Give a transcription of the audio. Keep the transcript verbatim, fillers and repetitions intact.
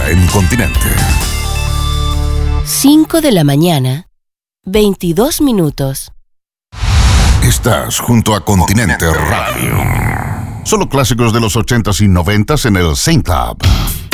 hora en Continente. cinco de la mañana, veintidós minutos. Estás junto a Continente Radio. Solo clásicos de los ochentas y noventas en el Same Club.